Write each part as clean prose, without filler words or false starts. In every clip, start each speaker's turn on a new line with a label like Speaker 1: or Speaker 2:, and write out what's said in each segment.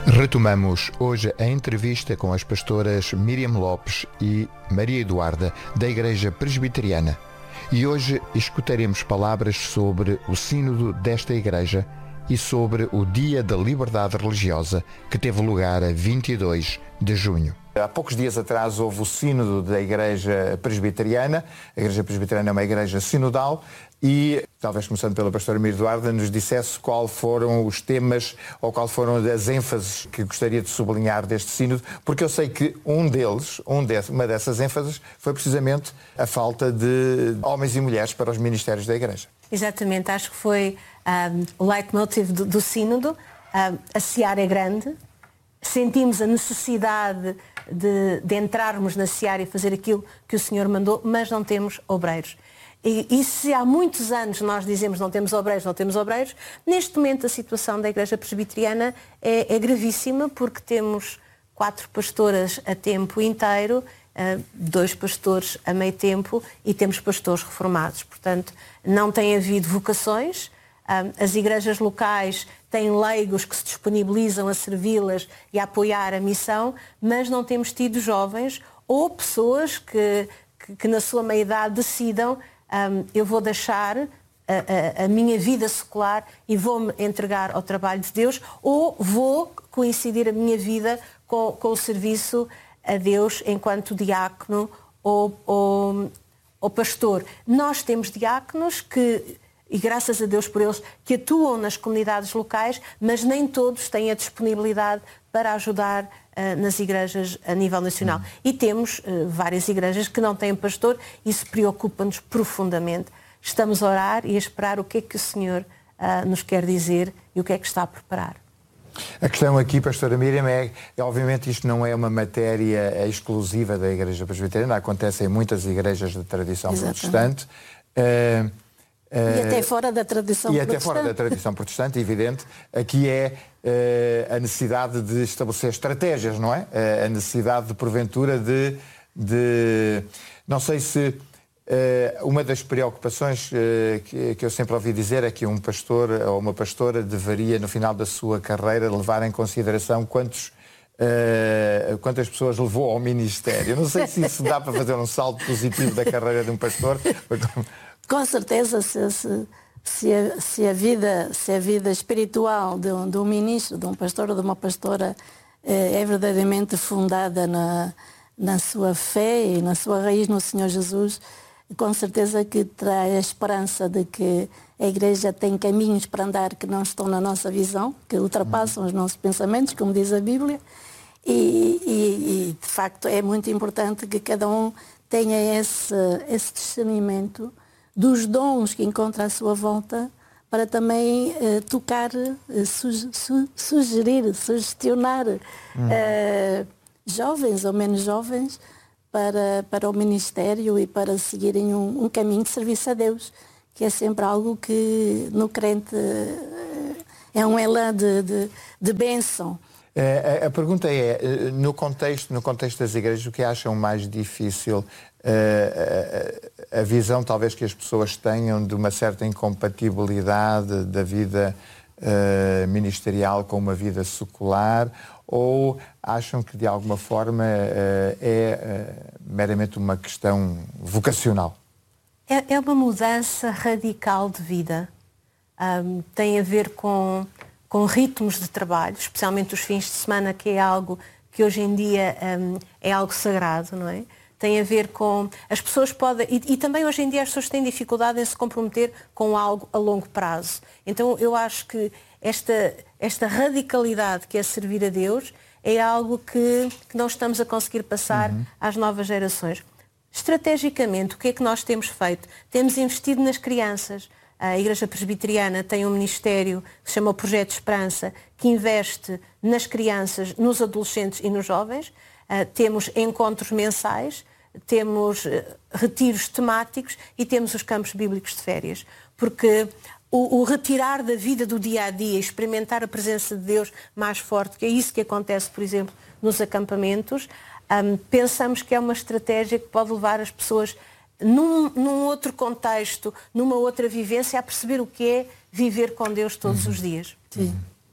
Speaker 1: Retomamos hoje a entrevista com as pastoras Miriam Lopes e Maria Eduarda, da Igreja Presbiteriana. E hoje escutaremos palavras sobre o sínodo desta igreja e sobre o Dia da Liberdade Religiosa, que teve lugar a 22 de junho. Há poucos dias atrás houve o sínodo da Igreja Presbiteriana. A Igreja Presbiteriana é uma igreja sinodal e, talvez começando pela pastora Miriam Eduarda, nos dissesse qual foram os temas ou qual foram as ênfases que gostaria de sublinhar deste sínodo, porque eu sei que uma dessas ênfases foi precisamente a falta de homens e mulheres para os ministérios da igreja.
Speaker 2: Exatamente, acho que foi o leitmotiv do sínodo. A seara é grande, sentimos a necessidade de entrarmos na seara e fazer aquilo que o Senhor mandou, mas não temos obreiros. E se há muitos anos nós dizemos não temos obreiros, neste momento a situação da Igreja Presbiteriana é gravíssima, porque temos 4 pastoras a tempo inteiro, 2 pastores a meio tempo e temos pastores reformados. Portanto, não tem havido vocações. As igrejas locais têm leigos que se disponibilizam a servi-las e a apoiar a missão, mas não temos tido jovens ou pessoas que na sua meia-idade decidam eu vou deixar a minha vida secular e vou-me entregar ao trabalho de Deus, ou vou coincidir a minha vida com o serviço a Deus enquanto diácono ou pastor. Nós temos diáconos e graças a Deus por eles, que atuam nas comunidades locais, mas nem todos têm a disponibilidade para ajudar nas igrejas a nível nacional. E temos várias igrejas que não têm pastor, e isso preocupa-nos profundamente. Estamos a orar e a esperar o que é que o Senhor nos quer dizer e o que é que está a preparar.
Speaker 1: A questão aqui, pastora Miriam, obviamente isto não é uma matéria exclusiva da Igreja Presbiteriana, acontece em muitas igrejas de tradição protestante.
Speaker 3: E até fora da tradição protestante.
Speaker 1: Até fora da tradição protestante, evidente. Aqui é a necessidade de estabelecer estratégias, não é? A necessidade de, porventura, de não sei se... uma das preocupações que eu sempre ouvi dizer é que um pastor ou uma pastora deveria, no final da sua carreira, levar em consideração quantas pessoas levou ao ministério. Não sei se isso dá para fazer um salto positivo da carreira de um pastor.
Speaker 3: Com certeza, se a vida espiritual de um ministro, de um pastor ou de uma pastora é verdadeiramente fundada na sua fé e na sua raiz no Senhor Jesus, com certeza que traz a esperança de que a Igreja tem caminhos para andar que não estão na nossa visão, que ultrapassam os nossos pensamentos, como diz a Bíblia, e de facto é muito importante que cada um tenha esse discernimento dos dons que encontra à sua volta, para também tocar, sugerir, sugestionar jovens ou menos jovens para o ministério e para seguirem um caminho de serviço a Deus, que é sempre algo que no crente é um elã de bênção.
Speaker 1: A pergunta é, no contexto das igrejas, o que acham mais difícil? A visão talvez que as pessoas tenham de uma certa incompatibilidade da vida ministerial com uma vida secular, ou acham que de alguma forma é meramente uma questão vocacional?
Speaker 2: É uma mudança radical de vida. Tem a ver com ritmos de trabalho, especialmente os fins de semana, que é algo que hoje em dia é algo sagrado, não é? Tem a ver com... As pessoas podem... E também hoje em dia as pessoas têm dificuldade em se comprometer com algo a longo prazo. Então eu acho que esta radicalidade que é servir a Deus é algo que não estamos a conseguir passar às novas gerações. Estrategicamente, o que é que nós temos feito? Temos investido nas crianças. A Igreja Presbiteriana tem um ministério que se chama o Projeto Esperança, que investe nas crianças, nos adolescentes e nos jovens. Temos encontros mensais, temos retiros temáticos e temos os campos bíblicos de férias. Porque o retirar da vida do dia-a-dia, experimentar a presença de Deus mais forte, que é isso que acontece, por exemplo, nos acampamentos, pensamos que é uma estratégia que pode levar as pessoas num outro contexto, numa outra vivência, a perceber o que é viver com Deus todos os dias.
Speaker 3: Sim.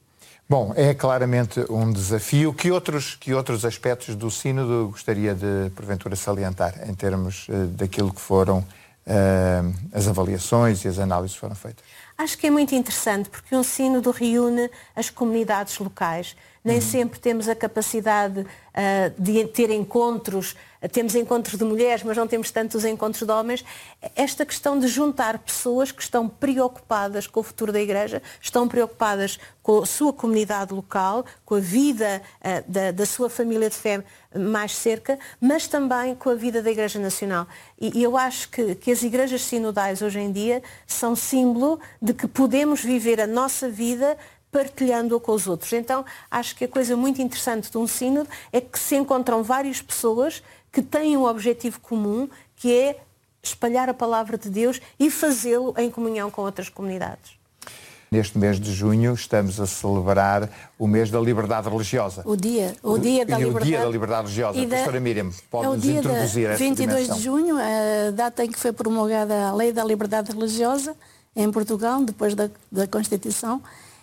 Speaker 1: Bom, é claramente um desafio. Que outros aspectos do sínodo gostaria de, porventura, salientar, em termos daquilo que foram as avaliações e as análises que foram feitas?
Speaker 2: Acho que é muito interessante, porque um sínodo reúne as comunidades locais. Nem sempre temos a capacidade de ter encontros, temos encontros de mulheres, mas não temos tantos encontros de homens. Esta questão de juntar pessoas que estão preocupadas com o futuro da Igreja, estão preocupadas com a sua comunidade local, com a vida da sua família de fé mais cerca, mas também com a vida da Igreja Nacional. E eu acho que as igrejas sinodais hoje em dia são símbolo de que podemos viver a nossa vida partilhando-a com os outros. Então, acho que a coisa muito interessante de um sínodo é que se encontram várias pessoas que têm um objetivo comum, que é espalhar a palavra de Deus e fazê-lo em comunhão com outras comunidades.
Speaker 1: Neste mês de junho estamos a celebrar o mês da liberdade religiosa.
Speaker 3: O dia da liberdade.
Speaker 1: O dia da liberdade religiosa. Pastora Miriam, pode-nos introduzir esta
Speaker 3: 22
Speaker 1: dimensão?
Speaker 3: de junho, a data em que foi promulgada a Lei da Liberdade Religiosa em Portugal, depois da Constituição,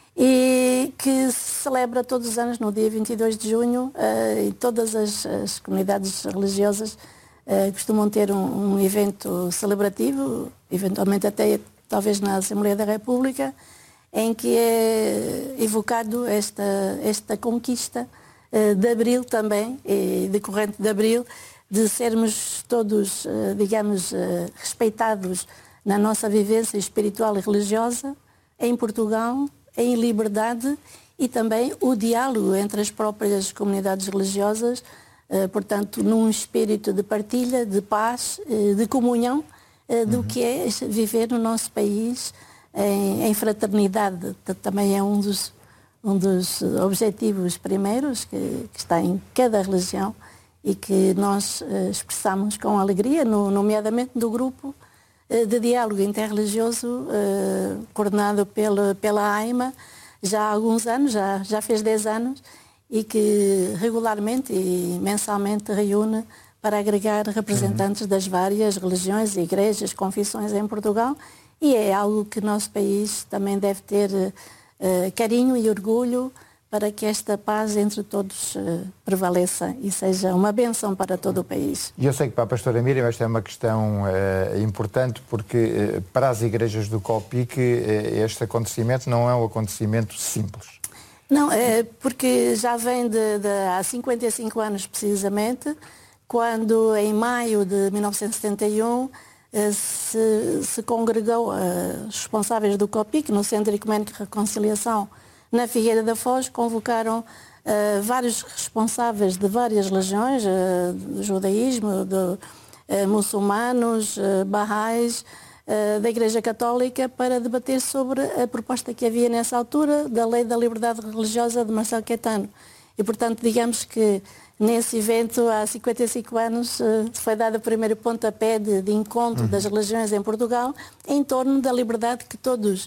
Speaker 3: e que se celebra todos os anos no dia 22 de junho, e todas as comunidades religiosas costumam ter um evento celebrativo, eventualmente até talvez na Assembleia da República, em que é evocado esta conquista de Abril também, e decorrente de Abril, de sermos todos, digamos, respeitados na nossa vivência espiritual e religiosa em Portugal, em liberdade, e também o diálogo entre as próprias comunidades religiosas, portanto, num espírito de partilha, de paz, de comunhão, do que é viver no nosso país em fraternidade. Também é um dos objetivos primeiros que está em cada religião e que nós expressamos com alegria, nomeadamente do grupo de diálogo interreligioso coordenado pela AIMA já há alguns anos, já fez 10 anos, e que regularmente e mensalmente reúne para agregar representantes das várias religiões, igrejas, confissões em Portugal, e é algo que o nosso país também deve ter carinho e orgulho para que esta paz entre todos prevaleça e seja uma bênção para todo o país.
Speaker 1: E eu sei que para a pastora Miriam esta é uma questão importante, porque para as igrejas do COPIC este acontecimento não é um acontecimento simples.
Speaker 3: Não, é porque já vem há 55 anos precisamente, quando em maio de 1971 se congregou os responsáveis do COPIC no Centro Ecuménico de Reconciliação na Figueira da Foz, convocaram vários responsáveis de várias religiões, do judaísmo, muçulmanos, barrais, da Igreja Católica, para debater sobre a proposta que havia nessa altura da Lei da Liberdade Religiosa de Marcelo Caetano. E, portanto, digamos que nesse evento, há 55 anos, foi dado o primeiro pontapé de encontro das religiões em Portugal em torno da liberdade que todos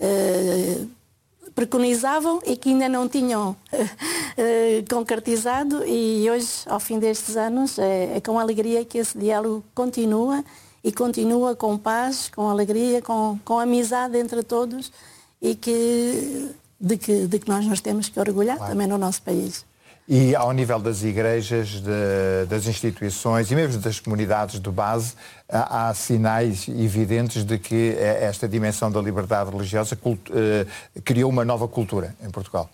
Speaker 3: preconizavam e que ainda não tinham concretizado, e hoje, ao fim destes anos, é com alegria que esse diálogo continua, e continua com paz, com alegria, com amizade entre todos, e de que nós nos temos que orgulhar, claro, também no nosso país.
Speaker 1: E ao nível das igrejas, das instituições e mesmo das comunidades de base, há sinais evidentes de que esta dimensão da liberdade religiosa criou uma nova cultura em Portugal?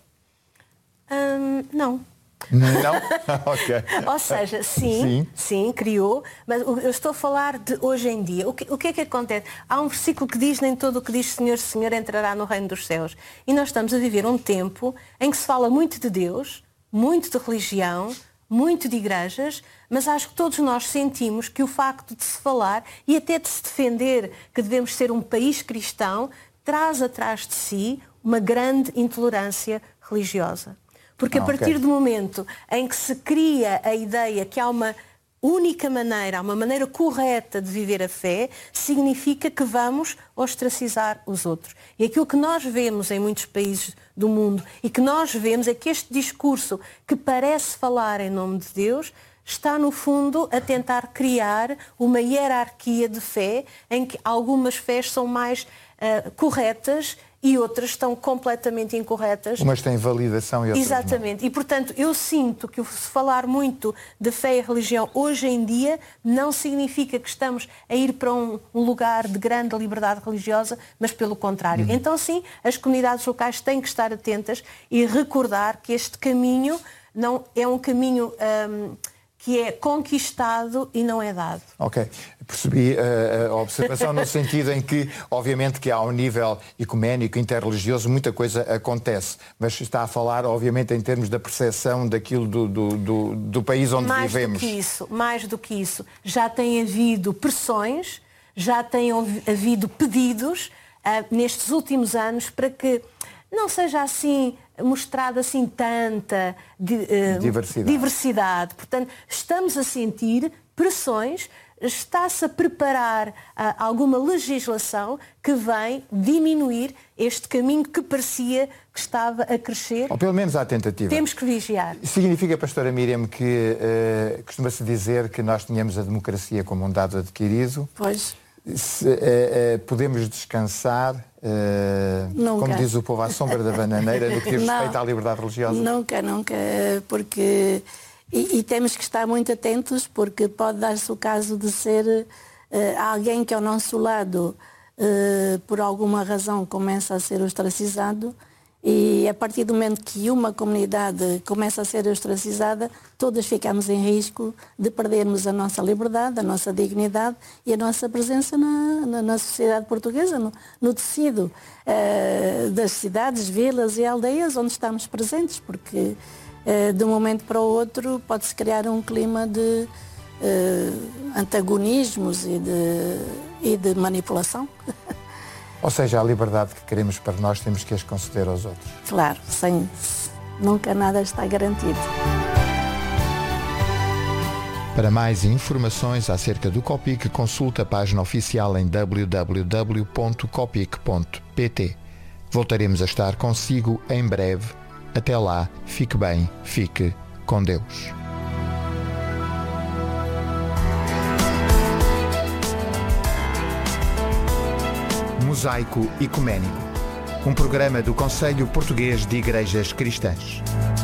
Speaker 2: Não.
Speaker 1: Não? Ok.
Speaker 2: Ou seja, sim, criou, mas eu estou a falar de hoje em dia. O que é que acontece? Há um versículo que diz: nem todo o que diz Senhor, Senhor entrará no reino dos céus. E nós estamos a viver um tempo em que se fala muito de Deus, muito de religião, muito de igrejas, mas acho que todos nós sentimos que o facto de se falar e até de se defender que devemos ser um país cristão traz atrás de si uma grande intolerância religiosa. Porque a partir do momento em que se cria a ideia que há uma única maneira, há uma maneira correta de viver a fé, significa que vamos ostracizar os outros. E aquilo que nós vemos em muitos países do mundo e que nós vemos é que este discurso que parece falar em nome de Deus está, no fundo, a tentar criar uma hierarquia de fé em que algumas fés são mais corretas e outras estão completamente incorretas.
Speaker 1: Umas têm validação e outras
Speaker 2: Exatamente.
Speaker 1: não.
Speaker 2: E, portanto, eu sinto que se falar muito de fé e religião hoje em dia não significa que estamos a ir para um lugar de grande liberdade religiosa, mas pelo contrário. Então, sim, as comunidades locais têm que estar atentas e recordar que este caminho não é um caminho que é conquistado e não é dado.
Speaker 1: Ok, percebi a observação no sentido em que, obviamente, que ao nível ecuménico, interreligioso, muita coisa acontece, mas está a falar, obviamente, em termos da percepção daquilo do país onde vivemos.
Speaker 2: Mais do que isso, já tem havido pressões, já tem havido pedidos nestes últimos anos para que não seja assim mostrada assim tanta diversidade. Portanto, estamos a sentir pressões, está-se a preparar alguma legislação que vem diminuir este caminho que parecia que estava a crescer.
Speaker 1: Ou pelo menos há tentativa.
Speaker 2: Temos que vigiar.
Speaker 1: Significa, pastora Miriam, que costuma-se dizer que nós tínhamos a democracia como um dado adquirido?
Speaker 3: Pois.
Speaker 1: Podemos descansar,
Speaker 3: nunca.
Speaker 1: Como diz o povo, à sombra da bananeira, no que diz respeito à liberdade religiosa?
Speaker 3: Nunca, porque... E temos que estar muito atentos, porque pode dar-se o caso de ser alguém que ao nosso lado, por alguma razão, começa a ser ostracizado, e a partir do momento que uma comunidade começa a ser ostracizada, todas ficamos em risco de perdermos a nossa liberdade, a nossa dignidade e a nossa presença na sociedade portuguesa, no tecido das cidades, vilas e aldeias onde estamos presentes, porque de um momento para o outro pode-se criar um clima de antagonismos e de manipulação.
Speaker 1: Ou seja, a liberdade que queremos para nós temos que as conceder aos outros.
Speaker 3: Claro, nunca nada está garantido.
Speaker 1: Para mais informações acerca do Copic, consulte a página oficial em www.copic.pt. Voltaremos a estar consigo em breve. Até lá, fique bem, fique com Deus. Mosaico Ecuménico, um programa do Conselho Português de Igrejas Cristãs.